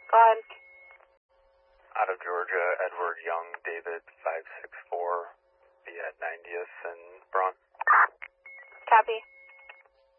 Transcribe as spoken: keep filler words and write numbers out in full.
Go ahead. Out of Georgia, Edward Young, David five six four, be at ninetieth and Braun. Copy.